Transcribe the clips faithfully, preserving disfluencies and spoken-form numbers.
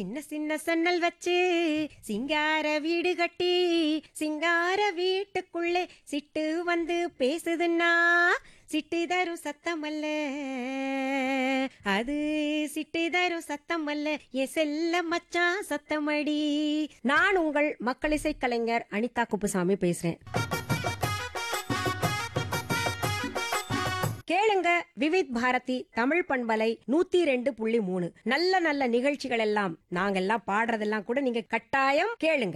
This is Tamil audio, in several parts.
சின்ன சின்ன சன்னல் வச்சு சிங்கார வீடு கட்டி சிங்கார வீட்டுக்குள்ளே சிட்டு வந்து பேசுதுன்னா சிட்டு தரும் சத்தம் அல்ல, அது சிட்டு தரும் சத்தம் அல்ல, என் செல்ல மச்சான் சத்தமடி. நான் உங்கள் மக்கள் இசை கலைஞர் அனிதா குப்புசாமி பேசுறேன். கேளுங்க விவித் பாரதி தமிழ் பண்பலை நூத்தி ரெண்டு புள்ளி மூணு. நல்ல நல்ல நிகழ்ச்சிகள் எல்லாம் நாங்கெல்லாம் பாடுறதெல்லாம் கூட நீங்க கட்டாயம் கேளுங்க.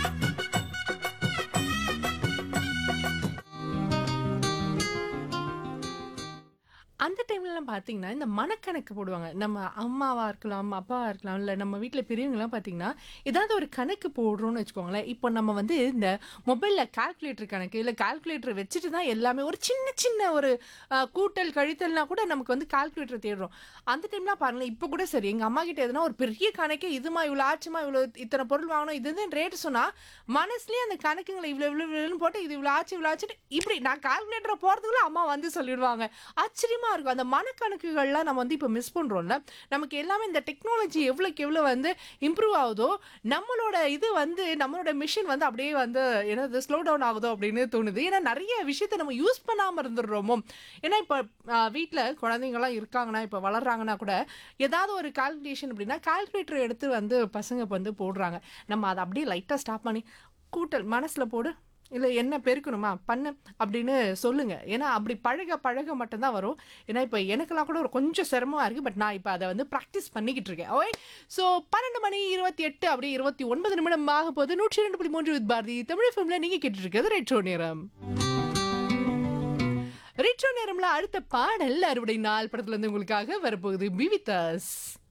அந்த டைம்லலாம் பார்த்தீங்கன்னா, இந்த மனக்கணக்கு போடுவாங்க. நம்ம அம்மாவா இருக்கலாம், அப்பாவா இருக்கலாம், இல்ல நம்ம வீட்ல பெரியவங்கலாம் பார்த்தீங்கன்னா, ஏதாவது ஒரு கணக்கு போடுறோம்னு வச்சுக்கோங்களேன். இப்போ நம்ம வந்து இந்த மொபைல்ல கால்குலேட்டர் கணக்கு, இல்ல கால்குலேட்டர் வச்சுட்டு தான் எல்லாமே ஒரு சின்ன சின்ன ஒரு அ கூட்டல், கழித்தல்னா கூட நமக்கு வந்து கால்குலேட்டர் தேடுறோம். அந்த டைம்லாம் பாருங்களேன், இப்போ கூட சரி, எங்க அம்மாகிட்ட எதுனா ஒரு பெரிய கணக்கே, இதுமா இவ்வளோ ஆச்சுமா, இவ்வளோ இத்தனை பொருள் வாங்கணும், இது இதுன்னு ரேட் சொன்னா, மனசுலயே அந்த கணக்குங்கள இவ்வளோ இவ்வளோ இவ்வளோன்னு போட்டு, இது இவ்வளோ ஆச்சு, இவ்வளோ ஆச்சுன்னு இப்படி நான் கால்குலேட்டர போடுறதுக்குள்ள அம்மா வந்து சொல்லிடுவாங்க. ஆச்சரியமா இருக்கும். அந்த மனக்கணக்குகள்லாம் நம்ம வந்து இப்போ மிஸ் பண்றோம்ல. நமக்கு எல்லாமே இந்த டெக்னாலஜி எவ்வளோக்கு எவ்வளோ வந்து இம்ப்ரூவ் ஆகுதோ, நம்மளோட இது வந்து நம்மளோட மிஷின் வந்து அப்படியே வந்து என்னது ஸ்லோ டவுன் ஆகுதோ அப்படின்னு தோணுது. ஏன்னா நிறைய விஷயத்த நம்ம யூஸ் பண்ணாம இருந்துடுறோமோ. ஏன்னா இப்போ வீட்டில் குழந்தைங்கலாம் இருக்காங்கன்னா, இப்போ வளர்றாங்கன்னா கூட ஏதாவது ஒரு கால்குலேஷன் அப்படின்னா கால்குலேட்டர் எடுத்து வந்து பசங்க வந்து போடுறாங்க. நம்ம அதை அப்படியே லைட்டாக ஸ்டாப் பண்ணி கூட்டல் மனசில் போடு, இல்லை என்ன பெருக்கணுமா பண்ணு அப்படின்னு சொல்லுங்க. ஏன்னா அப்படி பழக பழக மட்டும்தான் வரும். ஏன்னா இப்போ எனக்கெல்லாம் கூட ஒரு கொஞ்சம் சிரமமாக இருக்குது. பட் நான் இப்போ அதை வந்து ப்ராக்டிஸ் பண்ணிக்கிட்டு இருக்கேன். ஓகே, ஸோ பன்னெண்டு மணி இருபத்தி எட்டு அப்படி இருபத்தி ஒன்பது நிமிடம் ஆக போது. நூற்றி ரெண்டு புள்ளி மூன்று வித் பாரதி தமிழ் ஃபிலிமில் நீங்கள் கேட்டுட்டு இருக்கிறது ரெட்ரோ நேரம். ரெட்ரோ நேரம்ல அடுத்த பாடல் அறுவடை நாள் படத்துல இருந்து உங்களுக்காக வரப்போகுது. Be with us.